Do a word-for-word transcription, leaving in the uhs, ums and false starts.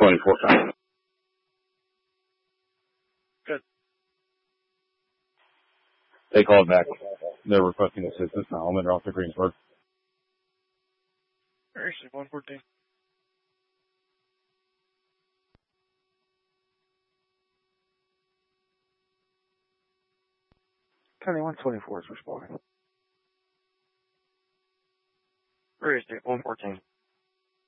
twenty-four time. Good. They called back. They're requesting assistance now. They're off to Greensburg. Actually, one fourteen. County one twenty-four is responding. Where is it? one fourteen.